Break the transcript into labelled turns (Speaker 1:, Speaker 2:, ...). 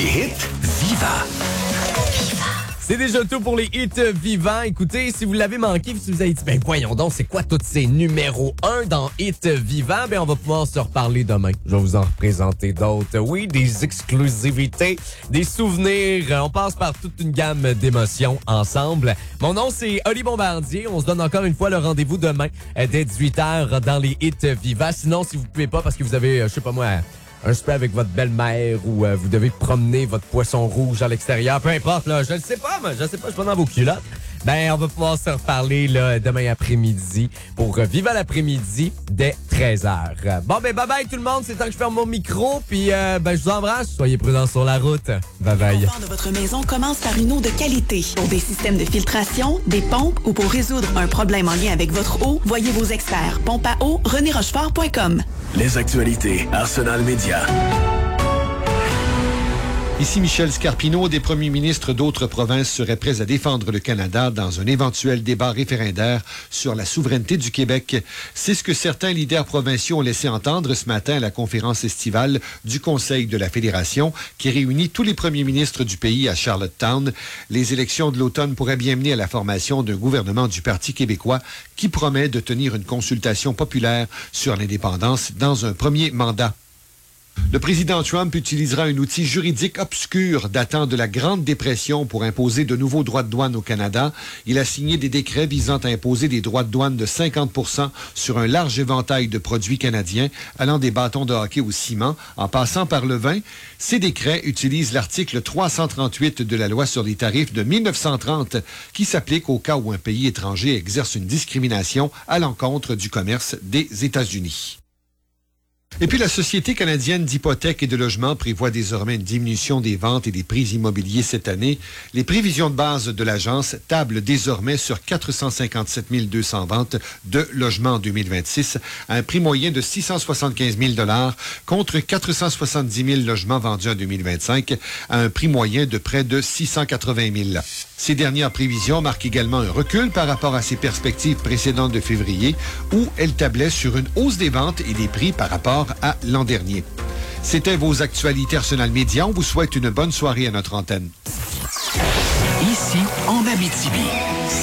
Speaker 1: hits Viva.
Speaker 2: C'est déjà tout pour les hits vivants. Écoutez, si vous l'avez manqué, si vous avez dit, ben voyons donc, c'est quoi tous ces numéros 1 dans hits vivants? Ben on va pouvoir se reparler demain. Je vais vous en représenter d'autres. Oui, des exclusivités, des souvenirs. On passe par toute une gamme d'émotions ensemble. Mon nom, c'est Oli Bombardier. On se donne encore une fois le rendez-vous demain dès 18h dans les hits vivants. Sinon, si vous pouvez pas parce que vous avez, je sais pas moi, un souper avec votre belle-mère ou vous devez promener votre poisson rouge à l'extérieur, peu importe, là, je ne sais pas, je suis pas dans vos culottes. Ben, on va pouvoir se reparler là, demain après-midi pour Viva l'après-midi dès 13h. Bon, ben, bye-bye tout le monde, c'est temps que je ferme mon micro, puis ben, je vous embrasse, soyez prudents sur la route. Bye-bye.
Speaker 3: Le confort de votre maison commence par une eau de qualité. Pour des systèmes de filtration, des pompes ou pour résoudre un problème en lien avec votre eau, voyez vos experts. Pompe à eau, renérochefort.com.
Speaker 1: Les actualités Arsenal Média.
Speaker 4: Ici Michel Scarpino. Des premiers ministres d'autres provinces seraient prêts à défendre le Canada dans un éventuel débat référendaire sur la souveraineté du Québec. C'est ce que certains leaders provinciaux ont laissé entendre ce matin à la conférence estivale du Conseil de la Fédération qui réunit tous les premiers ministres du pays à Charlottetown. Les élections de l'automne pourraient bien mener à la formation d'un gouvernement du Parti québécois qui promet de tenir une consultation populaire sur l'indépendance dans un premier mandat. Le président Trump utilisera un outil juridique obscur datant de la Grande Dépression pour imposer de nouveaux droits de douane au Canada. Il a signé des décrets visant à imposer des droits de douane de 50% sur un large éventail de produits canadiens, allant des bâtons de hockey au ciment, en passant par le vin. Ces décrets utilisent l'article 338 de la loi sur les tarifs de 1930, qui s'applique au cas où un pays étranger exerce une discrimination à l'encontre du commerce des États-Unis. Et puis, la Société canadienne d'hypothèques et de logement prévoit désormais une diminution des ventes et des prix immobiliers cette année. Les prévisions de base de l'agence tablent désormais sur 457 200 ventes de logements en 2026 à un prix moyen de 675 000 contre 470 000 logements vendus en 2025 à un prix moyen de près de 680 000. Ces dernières prévisions marquent également un recul par rapport à ces perspectives précédentes de février où elles tablaient sur une hausse des ventes et des prix par rapport à l'an dernier. C'était vos actualités Arsenal Média. On vous souhaite une bonne soirée à notre antenne.
Speaker 1: Ici, en Abitibi,